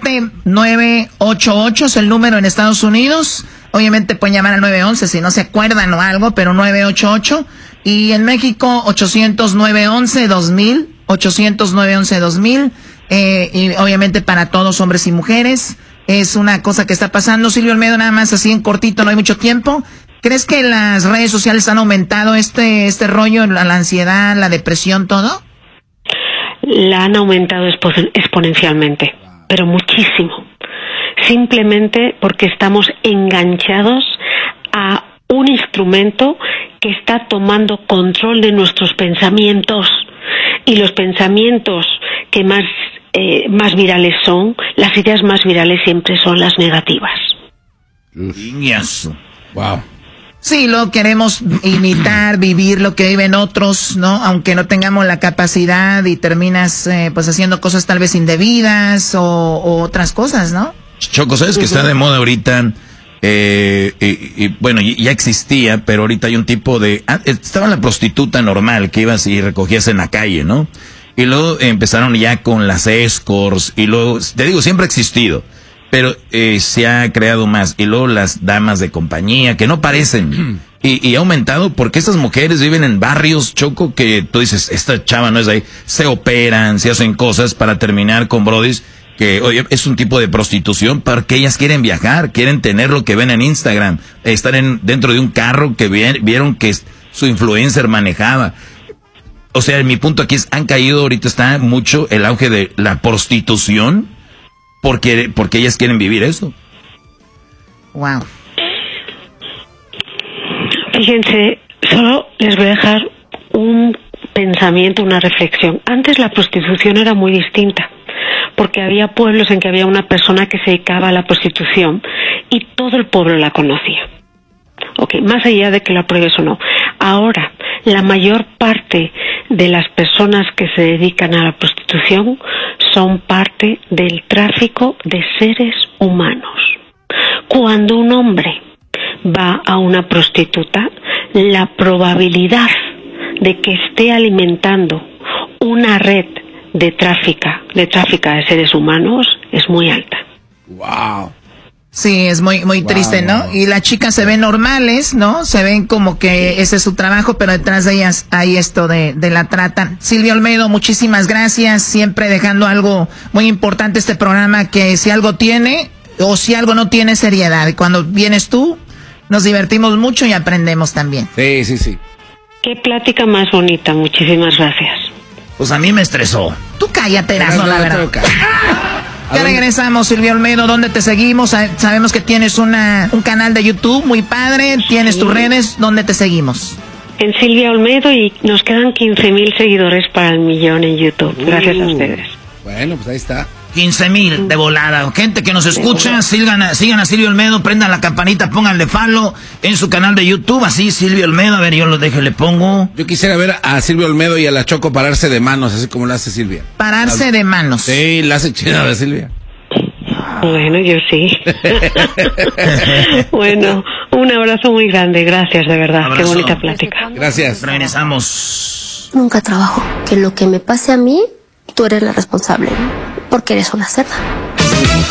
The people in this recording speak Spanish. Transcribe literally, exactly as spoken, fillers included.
siete nueve ocho ocho es el número en Estados Unidos. Obviamente pueden llamar al nueve once si no se acuerdan o algo, pero nueve ocho ocho. Y en México, ochocientos nueve once dos mil, ochocientos nueve once dos mil. Eh, y obviamente para todos, hombres y mujeres. Es una cosa que está pasando. Silvio Olmedo, nada más así en cortito, no hay mucho tiempo. ¿Crees que las redes sociales han aumentado este, este rollo, la, la ansiedad, la depresión, todo? La han aumentado expo- exponencialmente, pero muchísimo. Simplemente porque estamos enganchados a un instrumento que está tomando control de nuestros pensamientos, y los pensamientos que más eh, más virales son, las ideas más virales siempre son las negativas. Yes. Wow. Sí, lo queremos imitar, vivir lo que viven otros, ¿no? Aunque no tengamos la capacidad, y terminas eh, pues haciendo cosas tal vez indebidas o, o otras cosas, ¿no? Choco, ¿sabes que está de moda ahorita? Eh, y, y bueno, ya existía, pero ahorita hay un tipo de... Ah, estaba la prostituta normal que ibas y recogías en la calle, ¿no? Y luego empezaron ya con las escorts, y luego, te digo, siempre ha existido, pero eh, se ha creado más. Y luego las damas de compañía, que no parecen. Y, y ha aumentado porque estas mujeres viven en barrios, Choco, que tú dices, esta chava no es de ahí. Se operan, se hacen cosas para terminar con brodis, que oye, es un tipo de prostitución, porque ellas quieren viajar, quieren tener lo que ven en Instagram, estar en, dentro de un carro que vi, vieron que su influencer manejaba. O sea, mi punto aquí es, han caído, ahorita está mucho el auge de la prostitución, porque, porque ellas quieren vivir eso. Wow. Fíjense, solo les voy a dejar un pensamiento, una reflexión. Antes la prostitución era muy distinta, porque había pueblos en que había una persona que se dedicaba a la prostitución y todo el pueblo la conocía. Ok, más allá de que la pruebes o no. Ahora, la mayor parte de las personas que se dedican a la prostitución son parte del tráfico de seres humanos. Cuando un hombre va a una prostituta, la probabilidad de que esté alimentando una red de tráfica, de tráfica de seres humanos es muy alta. Wow. Sí, es muy muy wow, triste, ¿no? Wow. Y las chicas se ven normales, ¿no? Se ven como que ese es su trabajo, pero detrás de ellas hay esto de, de la trata. Silvio Olmedo, muchísimas gracias, siempre dejando algo muy importante este programa, que si algo tiene o si algo no tiene, seriedad. Y cuando vienes tú, nos divertimos mucho y aprendemos también. Sí, sí, sí. Qué plática más bonita, muchísimas gracias. Pues a mí me estresó. Tú cállate, Erasmo, la verdad. Ya regresamos, Silvio Olmedo, ¿dónde te seguimos? Sabemos que tienes una, un canal de YouTube muy padre, tienes sí. tus redes, ¿dónde te seguimos? En Silvia Olmedo, y nos quedan quince mil seguidores para el millón en YouTube, uh, gracias a ustedes. Bueno, pues ahí está. quince mil de volada. Gente que nos escucha, sigan a, sigan a Silvio Olmedo, prendan la campanita, pónganle follow en su canal de YouTube, así Silvio Olmedo, a ver, yo lo dejo, le pongo. Yo quisiera ver a Silvio Olmedo y a la Choco pararse de manos, así como lo hace Silvia. Pararse la, de manos. Sí, la hace chida la Silvia. Bueno, yo sí. Bueno, un abrazo muy grande, gracias de verdad, abrazo. Qué bonita plática. Gracias. Regresamos. Nunca trabajo. Que lo que me pase a mí, tú eres la responsable, ¿no? Porque eres una cerda.